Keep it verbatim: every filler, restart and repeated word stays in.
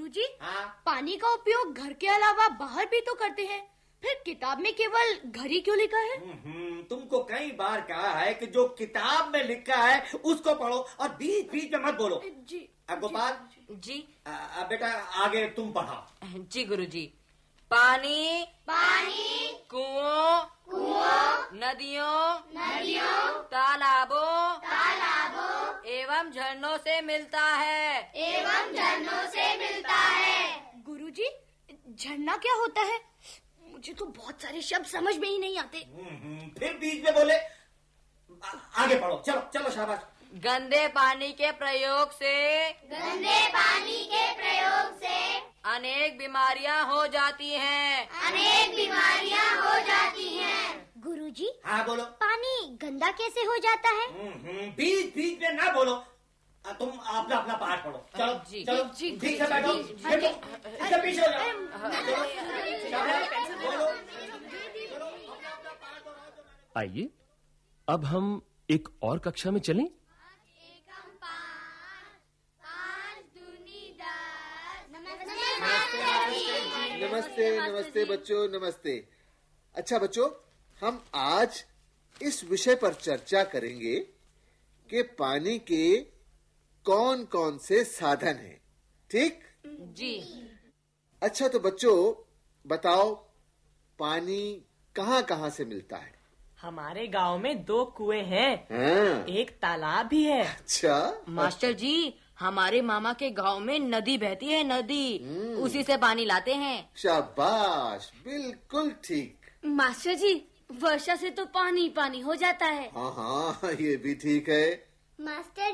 गुरुजी, हाँ? पानी का उपयोग घर के अलावा बाहर भी तो करते हैं, फिर किताब में केवल घर ही क्यों लिखा है? तुमको कई बार कहा है कि जो किताब में लिखा है उसको पढ़ो और बीच बीच में मत बोलो। जी गोपाल जी आ, बेटा आगे तुम पढ़ाओ। जी गुरुजी। पानी पानी कुओं कुओं नदियों नदियों तालाबों तालाबों एवं झरनों से मिलता है। एवं झरनों से मिलता है। गुरुजी, झरना क्या होता है? मुझे तो बहुत सारे शब्द समझ में ही नहीं आते। फिर बीच में बोले। आ, आगे पढ़ो, चलो चलो शाबाश। गंदे पानी के प्रयोग से गंदे पानी के प्रयोग से अनेक बीमारियां हो जाती हैं। अनेक बीमारियां हो जाती हैं। गुरुजी, हाँ बोलो। पानी गंदा कैसे हो जाता है? बीच बीच में ना बोलो। आ, तुम अपना अपना पाठ पढ़ो। चलो जी, चलो जी, ठीक से बैठो। बैठो, इससे पीछे हो जाओ। बोलो। आइए अब हम एक और कक्षा में चलें। नमस्ते नमस्ते बच्चों, नमस्ते। अच्छा बच्चों, हम आज इस विषय पर चर्चा करेंगे कि पानी के कौन कौन से साधन हैं। ठीक? जी। अच्छा तो बच्चों बताओ, पानी कहाँ कहाँ से मिलता है? हमारे गांव में दो कुएं हैं। हाँ। एक तालाब भी है। अच्छा मास्टर जी, हमारे मामा के गांव में नदी बहती है, नदी। उसी से पानी लाते हैं। शाबाश, बिल्कुल ठीक। मास्टर जी, वर्षा से तो पानी पानी हो जाता है। हाँ हाँ, ये भी ठीक है। मास्टर